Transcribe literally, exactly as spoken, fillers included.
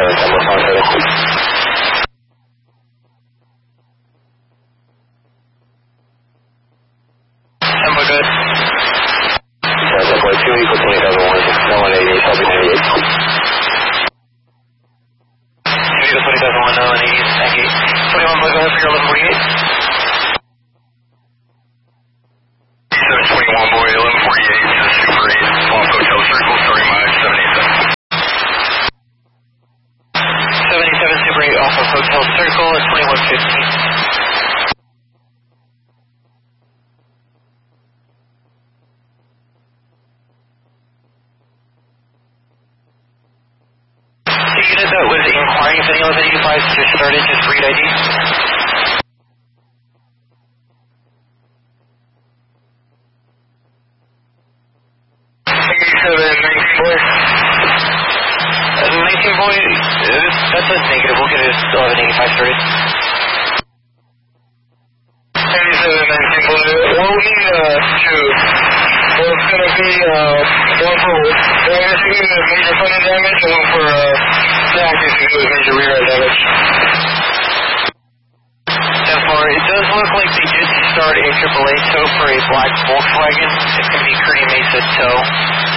seven ten, what's on thirty? Tempo good. Yeah, Tempo two equal twenty-seven one, no one eighty, Shelby ninety-eight. two equal twenty-seven one, no one eighty, ninety-eight. twenty-one, go ahead for your eleven forty-eight. seven twenty-one, boy, eleven forty-eight, Super eight, off Hotel Circle, starting mileage seventy-seven. seventy-seven Super eight off of Hotel Circle at twenty-one fifteen. The unit that was inquiring if any of those eighty-fives just started, just read I D. eighty-seven, nineteen, boy. Uh, nineteen boy, uh, that's a negative. We'll get it eleven eighty-five started. eighty-seven, nineteen, boy. We'll need uh, two. Well, it's going to be uh, one for damage, major funding damage, and one for uh, stack if you do major rear end damage. ten four, it does look like they did start a triple A tow for a black Volkswagen. It's going to be Kearney Mesa tow.